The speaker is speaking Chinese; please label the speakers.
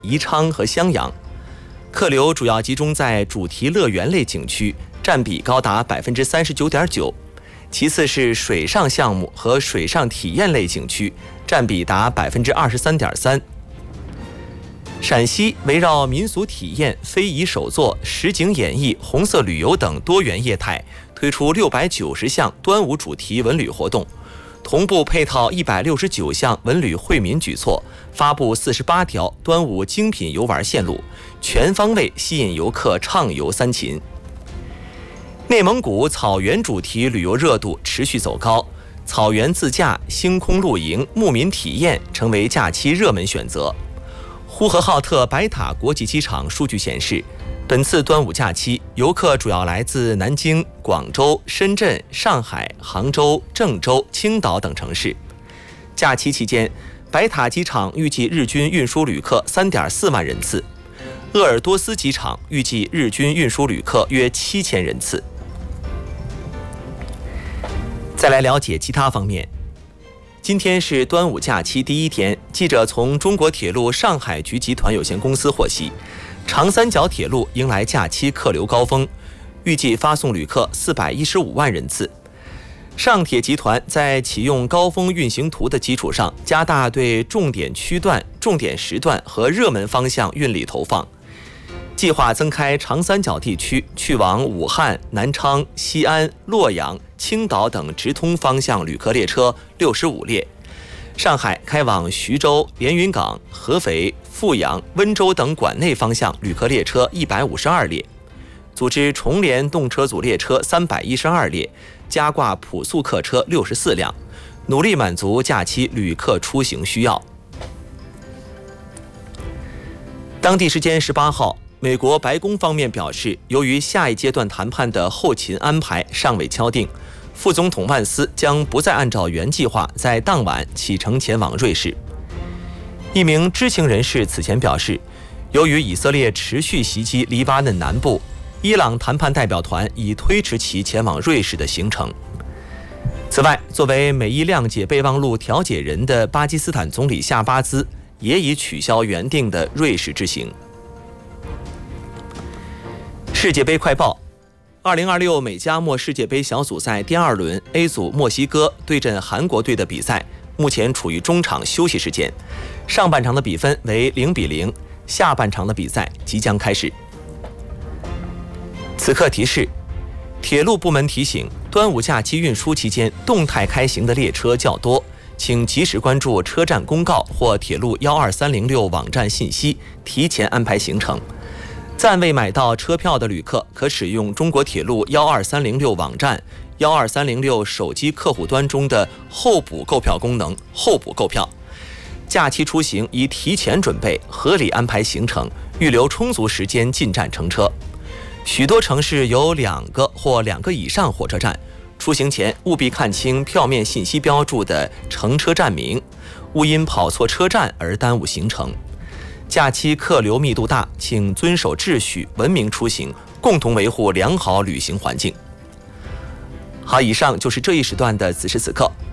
Speaker 1: 宜昌和襄阳。客流主要集中在主题乐园类景区，占比高达 39.9%， 其次是水上项目和水上体验类景区，占比达 23.3%。陕西围绕民俗体验、非遗手作、实景演绎、红色旅游等多元业态，推出690项端午主题文旅活动，同步配套169项文旅惠民举措，发布48条端午精品游玩线路，全方位吸引游客畅游三秦。内蒙古草原主题旅游热度持续走高，草原自驾、星空露营、牧民体验成为假期热门选择。呼和浩特白塔国际机场数据显示，本次端午假期，游客主要来自南京、广州、深圳、上海、杭州、郑州、青岛等城市。假期期间，白塔机场预计日均运输旅客 3.4 万人次，鄂尔多斯机场预计日均运输旅客约7000人次。再来了解其他方面。今天是端午假期第一天，记者从中国铁路上海局集团有限公司获悉，长三角铁路迎来假期客流高峰，预计发送旅客415万人次。上铁集团在启用高峰运行图的基础上，加大对重点区段、重点时段和热门方向运力投放，计划增开长三角地区去往武汉、南昌、西安、洛阳、青岛等直通方向旅客列车65列，上海开往徐州、连云港、合肥、阜阳、温州等管内方向旅客列车152列，组织重联动车组列车312列，加挂普速客车64辆，努力满足假期旅客出行需要。当地时间18号，美国白宫方面表示，由于下一阶段谈判的后勤安排尚未敲定，副总统万斯将不再按照原计划在当晚启程前往瑞士。一名知情人士此前表示，由于以色列持续袭击黎巴嫩南部，伊朗谈判代表团已推迟其前往瑞士的行程。此外，作为美伊谅解备忘录调解人的巴基斯坦总理夏巴兹也已取消原定的瑞士之行。世界杯快报：2026美加墨世界杯小组赛第2轮 A 组墨西哥对阵韩国队的比赛目前处于中场休息时间，上半场的比分为0-0，下半场的比赛即将开始。此刻提示：铁路部门提醒，端午假期运输期间动态开行的列车较多，请及时关注车站公告或铁路12306网站信息，提前安排行程。暂未买到车票的旅客可使用中国铁路12306网站、12306手机客户端中的候补购票功能候补购票。假期出行宜提前准备，合理安排行程，预留充足时间进站乘车。许多城市有2个或2个以上火车站，出行前务必看清票面信息标注的乘车站名，勿因跑错车站而耽误行程。假期客流密度大，请遵守秩序，文明出行，共同维护良好旅行环境。好，以上就是这一时段的此时此刻。